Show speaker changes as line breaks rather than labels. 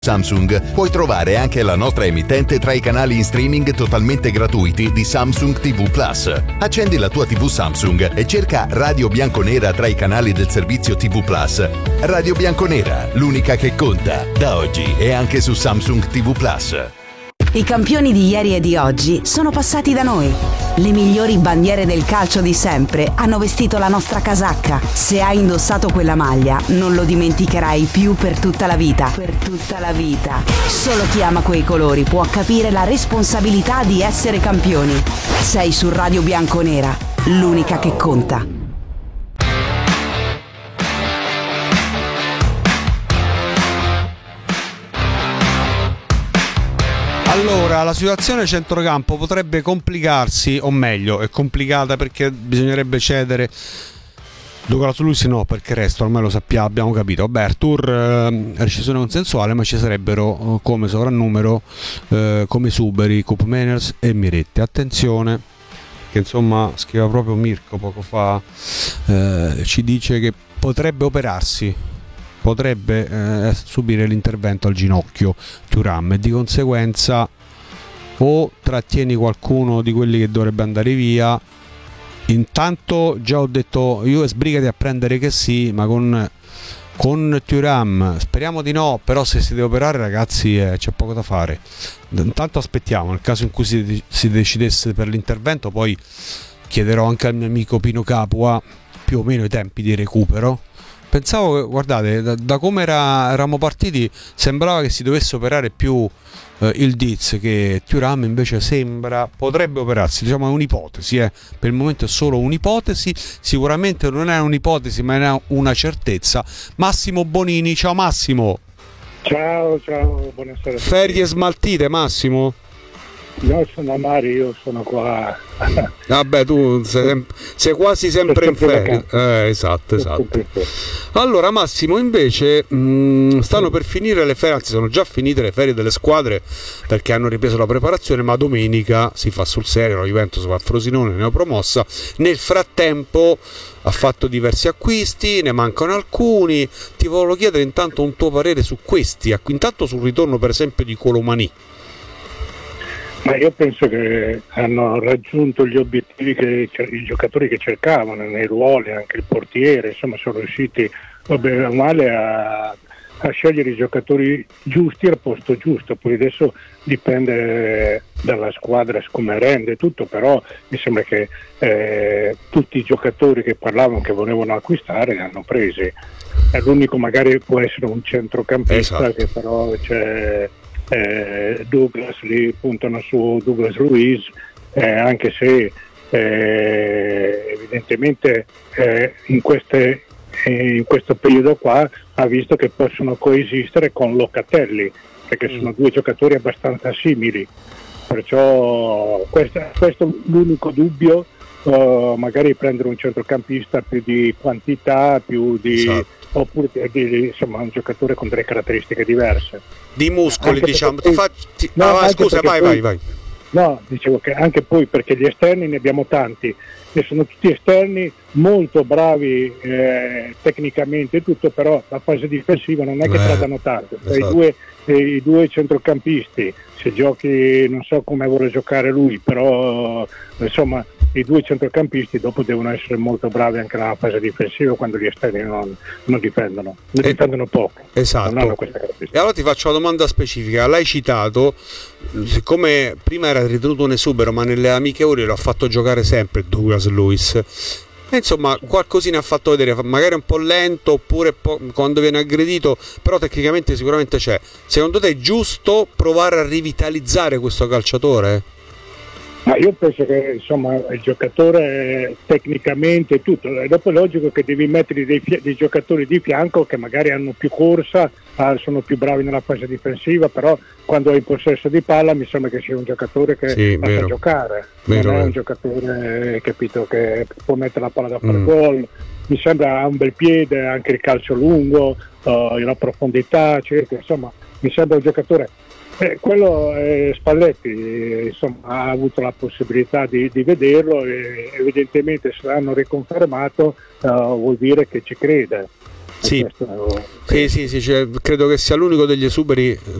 Samsung puoi trovare anche la nostra emittente tra i canali in streaming totalmente gratuiti di Samsung TV Plus. Accendi la tua TV Samsung e cerca Radio Bianconera tra i canali del servizio TV Plus. Radio Bianconera, l'unica che conta, da oggi e anche su Samsung TV Plus.
I campioni di ieri e di oggi sono passati da noi. Le migliori bandiere del calcio di sempre hanno vestito la nostra casacca. Se hai indossato quella maglia, non lo dimenticherai più per tutta la vita. Per tutta la vita. Solo chi ama quei colori può capire la responsabilità di essere campioni. Sei su Radio Bianconera, l'unica che conta.
Allora, la situazione centrocampo potrebbe complicarsi, o meglio, è complicata perché bisognerebbe cedere. Douglas Luiz no, perché il resto ormai lo sappiamo, abbiamo capito. Vabbè, Artur rescissione consensuale, ma ci sarebbero come sovrannumero come Suberi, Koop Meiners e Miretti. Attenzione, che insomma scriveva proprio Mirko poco fa, ci dice che potrebbe operarsi, potrebbe subire l'intervento al ginocchio Thuram, e di conseguenza o trattieni qualcuno di quelli che dovrebbe andare via. Intanto già ho detto io, sbrigati a prendere che sì, ma con Thuram speriamo di no, però se si deve operare, ragazzi, c'è poco da fare. Intanto aspettiamo, nel caso in cui si decidesse per l'intervento, poi chiederò anche al mio amico Pino Capua più o meno i tempi di recupero. Pensavo che, guardate, da come eravamo partiti sembrava che si dovesse operare più il Diz che Thuram, invece potrebbe operarsi, diciamo è un'ipotesi, per il momento è solo un'ipotesi, sicuramente non è un'ipotesi ma è una certezza. Massimo Bonini, ciao Massimo.
Ciao, buonasera.
Ferie smaltite, Massimo?
No, sono a mare, io sono qua.
Vabbè, tu sei quasi sempre in ferie. Esatto. Allora Massimo, invece stanno per finire le ferie, anzi sono già finite le ferie delle squadre, perché hanno ripreso la preparazione, ma domenica si fa sul serio, la Juventus va a Frosinone, neopromossa. Nel frattempo ha fatto diversi acquisti, ne mancano alcuni. Ti volevo chiedere intanto un tuo parere su questi, intanto sul ritorno per esempio di Colomani.
Ma io penso che hanno raggiunto gli obiettivi che i giocatori che cercavano nei ruoli, anche il portiere, insomma sono riusciti bene o male a scegliere i giocatori giusti al posto giusto. Poi adesso dipende dalla squadra come rende tutto, però mi sembra che tutti i giocatori che parlavano, che volevano acquistare, li hanno presi. L'unico magari può essere un centrocampista, esatto, che però c'è Douglas, lì puntano su Douglas Luiz, anche se evidentemente in questo periodo qua ha visto che possono coesistere con Locatelli, perché sono due giocatori abbastanza simili, perciò questo è l'unico dubbio. Magari prendere un centrocampista più di quantità, più di, esatto, oppure insomma un giocatore con delle caratteristiche diverse, di muscoli, anche diciamo.
Scusa, vai.
No, dicevo che anche poi perché gli esterni ne abbiamo tanti e sono tutti esterni molto bravi tecnicamente e tutto, però la fase difensiva non è che tradano tanto. Esatto. I due centrocampisti, se giochi, non so come vuole giocare lui, però insomma i due centrocampisti dopo devono essere molto bravi anche nella fase difensiva, quando gli esterni non difendono poco.
Esatto.
Non hanno questa caratteristica.
E allora ti faccio una domanda specifica. L'hai citato, siccome prima era ritenuto un esubero, ma nelle amichevoli lo ha fatto giocare sempre Douglas Luiz. Insomma, qualcosina ha fatto vedere, magari un po' lento, oppure quando viene aggredito, però tecnicamente sicuramente c'è. Secondo te è giusto provare a rivitalizzare questo calciatore?
Ma io penso che insomma il giocatore tecnicamente tutto, dopo è logico che devi mettere dei giocatori di fianco che magari hanno più corsa, sono più bravi nella fase difensiva, però quando hai possesso di palla mi sembra che sia un giocatore che sa giocare, non è un giocatore, capito, che può mettere la palla da fare gol. Mi sembra ha un bel piede, anche il calcio lungo, la profondità, insomma mi sembra un giocatore. Quello Spalletti insomma, ha avuto la possibilità di vederlo, e evidentemente se l'hanno riconfermato vuol dire che ci crede.
Sì, sì, cioè, credo che sia l'unico degli esuberi